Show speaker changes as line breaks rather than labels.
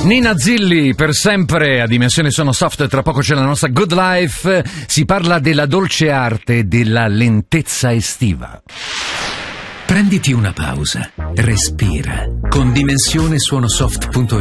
Nina Zilli per sempre a Dimensione Sono Soft. Tra poco c'è la nostra Good Life. Si parla della dolce arte e della lentezza estiva.
Prenditi una pausa, respira. Con dimensionesuonosoft.it